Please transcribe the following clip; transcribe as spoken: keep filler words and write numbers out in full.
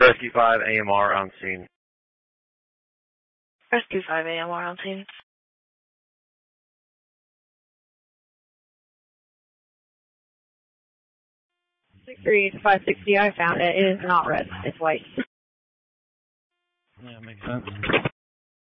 Rescue five A M R on scene. Rescue five A M R on scene. six three eight five sixty, I found it. It is not red. It's white. Yeah, makes sense.